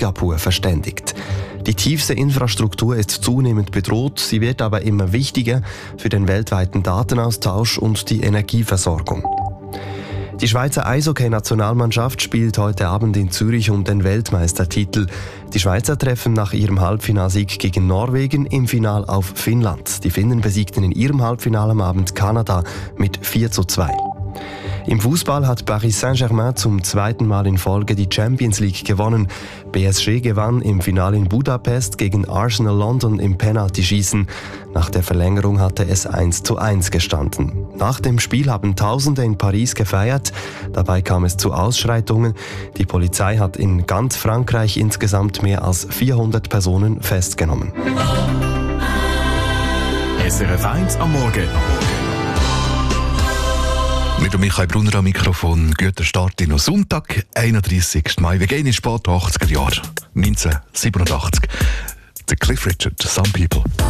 Singapur verständigt. Die tiefste Infrastruktur ist zunehmend bedroht, sie wird aber immer wichtiger für den weltweiten Datenaustausch und die Energieversorgung. Die Schweizer Eishockey-Nationalmannschaft spielt heute Abend in Zürich um den Weltmeistertitel. Die Schweizer treffen nach ihrem Halbfinalsieg gegen Norwegen im Final auf Finnland. Die Finnen besiegten in ihrem Halbfinale am Abend Kanada mit 4:2. Im Fußball hat Paris Saint-Germain zum zweiten Mal in Folge die Champions League gewonnen. PSG gewann im Finale in Budapest gegen Arsenal London im Penaltyschießen. Nach der Verlängerung hatte es 1:1 gestanden. Nach dem Spiel haben Tausende in Paris gefeiert. Dabei kam es zu Ausschreitungen. Die Polizei hat in ganz Frankreich insgesamt mehr als 400 Personen festgenommen. SRF 1 am Morgen. Mit Michael Brunner am Mikrofon. Guter Start in den Sonntag, 31. Mai. Wir gehen in spät 80er Jahre, 1987. The Cliff Richard, Some People.